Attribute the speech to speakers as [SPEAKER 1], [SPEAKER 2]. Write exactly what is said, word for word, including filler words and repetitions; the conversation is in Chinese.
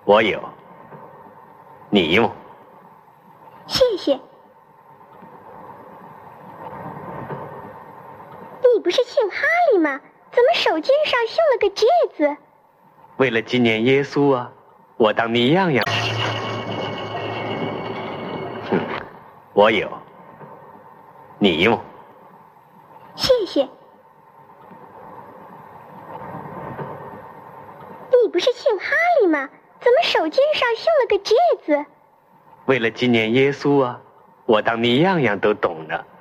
[SPEAKER 1] 我有。你用。
[SPEAKER 2] 谢谢。你不是姓哈利吗？怎么手肩上绣了个戒指？
[SPEAKER 1] 为了纪念耶稣啊，我当你样样。哼，我有。你用。
[SPEAKER 2] 谢谢。你不是姓哈利吗？怎么手肩上绣了个戒指？
[SPEAKER 1] 为了纪念耶稣啊，我当你样样都懂呢。